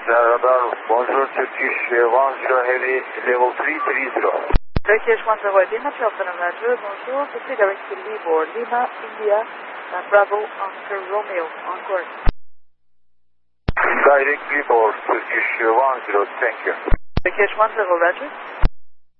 radar, bonjour, Turkish 10 Heavy, level 330. Turkish 10 Lima, Cheltenham Roger, bonjour, proceed direct to Libor, Lima, India, Bravo, Oscar, Romeo, on course. Direct Libor, Turkish 10, thank you. Turkish 10 Roger.